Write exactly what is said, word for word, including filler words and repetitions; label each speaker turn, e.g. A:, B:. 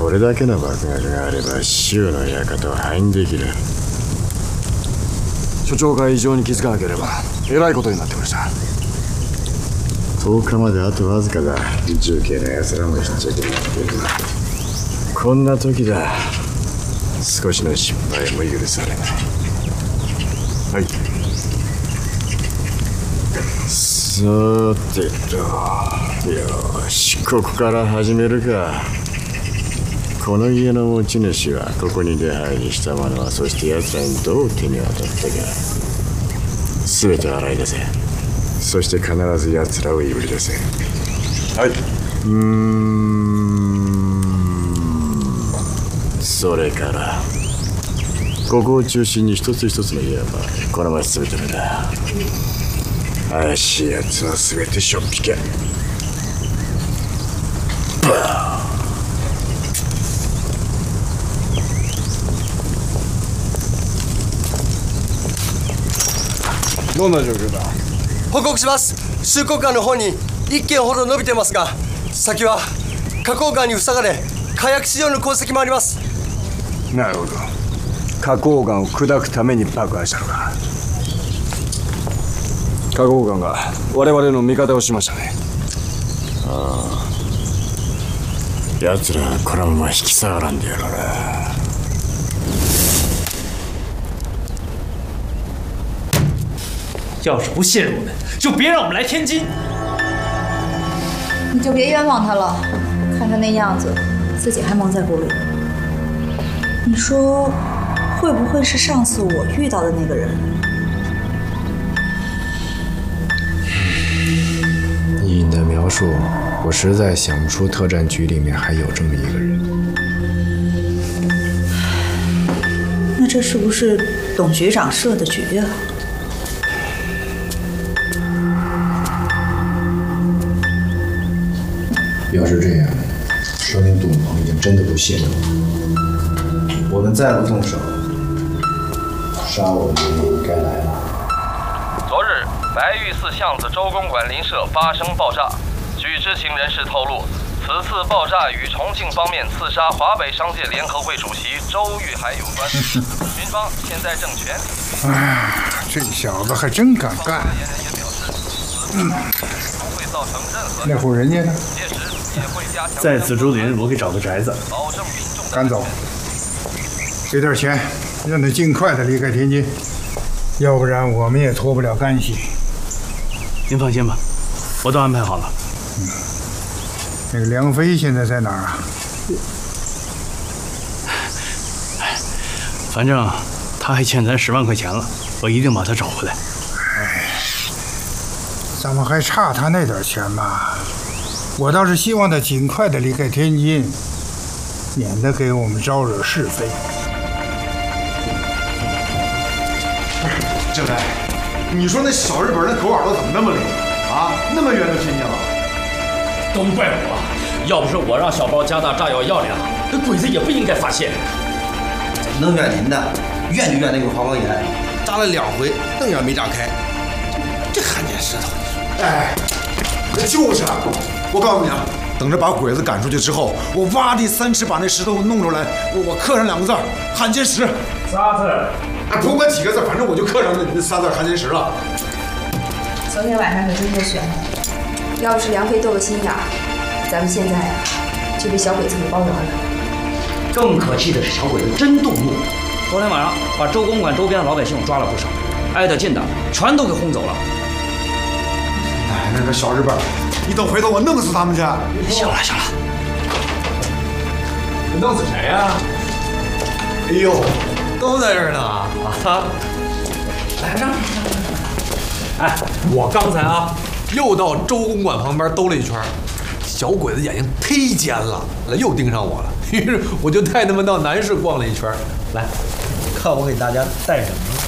A: これだけの爆薬があれば州の館を破壊できる。
B: 所長が異常に気づかなければえらいことになってました。
A: とおかまであとわずかだ。重慶の奴らも必着になっている。こんな時だ。少しの失敗も許されない。
B: はい。
A: さてと、よし、ここから始めるか。この家の持ち主はここに出入りした者は、そして奴らにどう手に渡ったか、全て洗い出せ。そして必ず奴らをいぶり出せ。
B: はい。
A: うーんそれからここを中心に一つ一つの家はこの町全て目だ。怪しい奴は全てしょっぴけ。
B: どんな状況だ？
C: 報告します。収穫館の方にいっけんほど伸びてますが、先は花崗岩に塞がれ火薬使用の痕跡もあります。
B: なるほど。花崗岩を砕くために爆破したのか。花崗岩が我々の味方をしましたね。
A: ああ、奴らはこのまま引き下がらんでやろうな。
D: 要是不信任我们，就别让我们来天津。
E: 你就别冤枉他了，看他那样子，自己还蒙在鼓里。你说，会不会是上次我遇到的那个人？
F: 以你的描述，我实在想不出特战局里面还有这么一个人。
E: 那这是不是董局长设的局啊？
F: 要是这样，说明董鹏已经真的不信任我。我们再不动手，杀我们的人该来了。
G: 昨日，白玉寺巷子周公馆邻舍发生爆炸。据知情人士透露，此次爆炸与重庆方面刺杀华北商界联合会主席周玉海有关。军方现在正全力。
H: 哎，这小子还真敢干。嗯，那户人家呢？
D: 在紫竹林，我给找个宅子。
H: 赶走，给点钱，让他尽快的离开天津，要不然我们也脱不了干系。
D: 您放心吧，我都安排好了。
H: 嗯，那个梁飞现在在哪儿啊？
D: 反正他还欠咱十万块钱了，我一定把他找回来。
H: 哎，咱们还差他那点钱吗？我倒是希望他尽快的离开天津，免得给我们招惹是非。
I: 郑来，你说那小日本那狗耳朵怎么那么灵啊？那么远就听见了？
J: 都怪我，要不是我让小包加大炸药药量，那鬼子也不应该发现。
K: 能怨您的，怨就怨那个花岗岩，炸了两回，瞪眼没炸开。这罕见石头，
I: 哎，就是啊。我告诉你啊，等着把鬼子赶出去之后，我挖地三尺把那石头弄出来，我我刻上两个字“罕见石”。
D: 仨字。
I: 啊，不管几个字，反正我就刻上那那仨字“罕见石”了。
E: 昨天晚上可真够悬的，要不是梁飞斗个心眼儿，咱们现在呀、啊、就被小鬼子给包圆了。
J: 更可气的是，小鬼子真动怒，昨天晚上把周公馆周边的老百姓抓了不少，挨得近的全都给轰走了。
I: 哎，那个小日本。你等回头我弄死他们去！
J: 行了行了，
D: 你弄死谁呀、啊？
I: 哎呦，
D: 都在这儿呢啊！来这儿。
L: 哎，我刚才啊，又到周公馆旁边兜了一圈，小鬼子眼睛忒尖了，又盯上我了。于是我就带他们到南市逛了一圈。来，看我给大家带什么了。